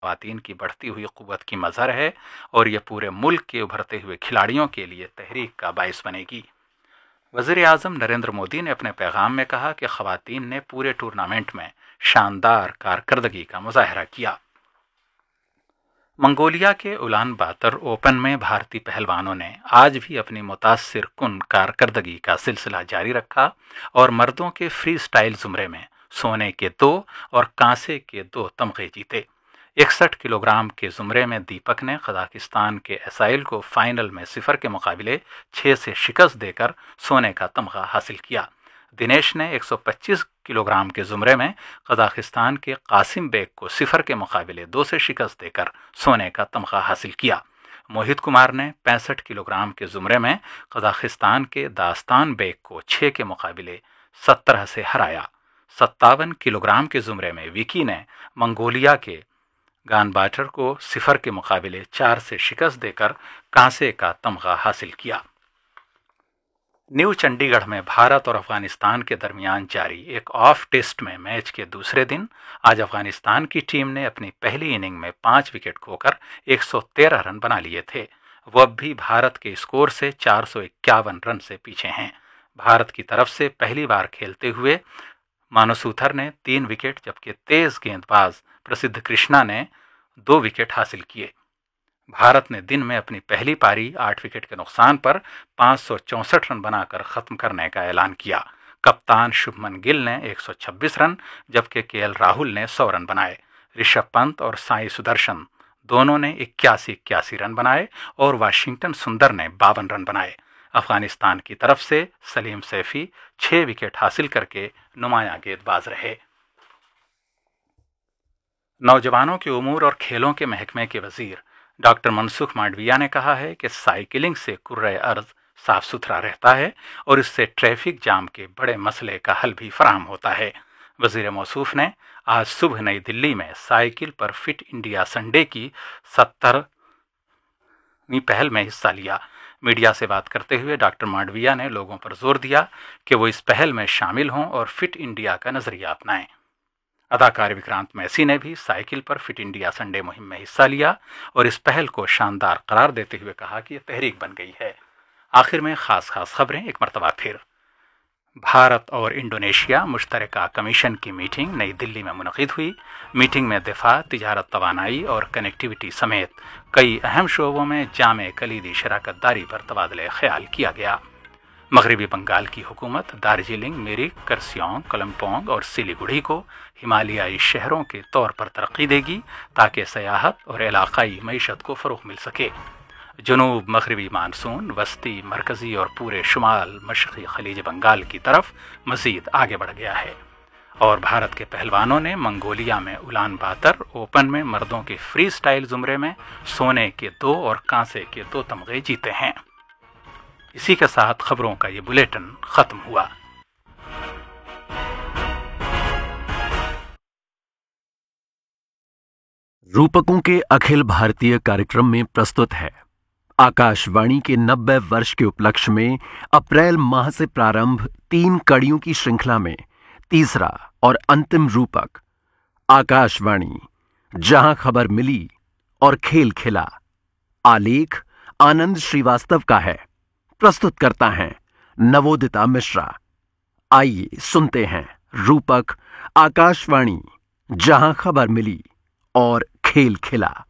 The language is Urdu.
خواتین کی بڑھتی ہوئی قوت کی مظہر ہے اور یہ پورے ملک کے ابھرتے ہوئے کھلاڑیوں کے لیے تحریک کا باعث بنے گی۔ وزیر اعظم نریندر مودی نے اپنے پیغام میں کہا کہ خواتین نے پورے ٹورنامنٹ میں شاندار کارکردگی کا مظاہرہ کیا۔ منگولیا کے اولان باتر اوپن میں بھارتی پہلوانوں نے آج بھی اپنی متاثر کن کارکردگی کا سلسلہ جاری رکھا اور مردوں کے فری سٹائل زمرے میں سونے کے 2 اور کانسے کے 2 تمغے جیتے۔ 61 کلو گرام کے زمرے میں دیپک نے قزاقستان کے اسائل کو فائنل میں 0 کے مقابلے 6 سے شکست دے کر سونے کا تمغہ حاصل کیا۔ دنیش نے 125 کلو گرام کے زمرے میں قزاقستان کے قاسم بیگ کو 0 کے مقابلے 2 سے شکست دے کر سونے کا تمغہ حاصل کیا۔ موہت کمار نے 65 کلو گرام کے زمرے میں قزاقستان کے داستان بیگ کو 6 کے مقابلے 17 سے ہرایا۔ 57 کلو گرام کے زمرے میں وکی نے منگولیا کے گان باٹر کو 0 کے مقابلے 4 سے شکست دے کر کانسے کا تمغہ حاصل کیا۔ نیو چنڈی گڑھ میں بھارت اور افغانستان کے درمیان جاری ایک آف ٹیسٹ میں میچ کے دوسرے دن آج افغانستان کی ٹیم نے اپنی پہلی اننگ میں 5 وکٹ کھو کر 113 رن بنا لیے تھے۔ وہ اب بھی بھارت کے اسکور سے 451 رن سے پیچھے ہیں۔ بھارت کی طرف سے پہلی بار کھیلتے ہوئے مانوسوتھر نے 3 وکٹ جبکہ تیز گیند باز پرسدھ کرشنا نے 2 وکٹ حاصل کیے۔ بھارت نے دن میں اپنی پہلی پاری 8 وکٹ کے نقصان پر 564 رن بنا کر ختم کرنے کا اعلان کیا۔ کپتان شبھمن گل نے 126 رن جبکہ کے ایل راہل نے 100 رن بنائے۔ رشبھ پنت اور سائی سدرشن دونوں نے 81 رن بنائے اور واشنگٹن سندر نے 52 رن بنائے۔ افغانستان کی طرف سے سلیم سیفی 6 وکٹ حاصل کر کے نمایاں گیند باز رہے۔ نوجوانوں کے امور اور کھیلوں کے محکمے کے وزیر ڈاکٹر منسکھ مانڈویا نے کہا ہے کہ سائیکلنگ سے کرۂ ارض صاف ستھرا رہتا ہے اور اس سے ٹریفک جام کے بڑے مسئلے کا حل بھی فراہم ہوتا ہے۔ وزیر موصوف نے آج صبح نئی دلی میں سائیکل پر فٹ انڈیا سنڈے کی 70ویں پہل میں حصہ لیا۔ میڈیا سے بات کرتے ہوئے ڈاکٹر مانڈویا نے لوگوں پر زور دیا کہ وہ اس پہل میں شامل ہوں اور فٹ انڈیا کا نظریہ اپنائیں۔ اداکار وکرانت میسی نے بھی سائیکل پر فٹ انڈیا سنڈے مہم میں حصہ لیا اور اس پہل کو شاندار قرار دیتے ہوئے کہا کہ یہ تحریک بن گئی ہے۔ آخر میں خاص خبریں ایک مرتبہ پھر۔ بھارت اور انڈونیشیا مشترکہ کمیشن کی میٹنگ نئی دلی میں منعقد ہوئی۔ میٹنگ میں دفاع، تجارت، توانائی اور کنیکٹیویٹی سمیت کئی اہم شعبوں میں جامع کلیدی شراکت داری پر تبادلہ خیال کیا گیا۔ مغربی بنگال کی حکومت دارجلنگ، میرک، کرسیونگ، کلمپونگ اور سلی گڑھی کو ہمالیائی شہروں کے طور پر ترقی دے گی تاکہ سیاحت اور علاقائی معیشت کو فروغ مل سکے۔ جنوب مغربی مانسون وسطی، مرکزی اور پورے شمال مشرقی خلیج بنگال کی طرف مزید آگے بڑھ گیا ہے، اور بھارت کے پہلوانوں نے منگولیا میں اولان باتر اوپن میں مردوں کے فری سٹائل زمرے میں سونے کے 2 اور کانسے کے 2 تمغے جیتے ہیں۔ اسی کے ساتھ خبروں کا یہ بلیٹن ختم ہوا۔ روپکوں کے اکھل بھارتیہ کارکرم میں پرستت ہے۔ آکاش وانی کے 90 ورش کے اپلکش میں اپریل ماہ سے پرارمبھ 3 کڑیوں کی شرنکھلا میں تیسرا اور انتم روپک آکاش وانی جہاں خبر ملی اور کھیل کھلا آلیکھ آنند شریواستو کا ہے۔ پرستت کرتا ہیں نوودتا مشرا۔ آئیے سنتے ہیں روپک آکاش وانی جہاں خبر ملی اور کھیل کھلا۔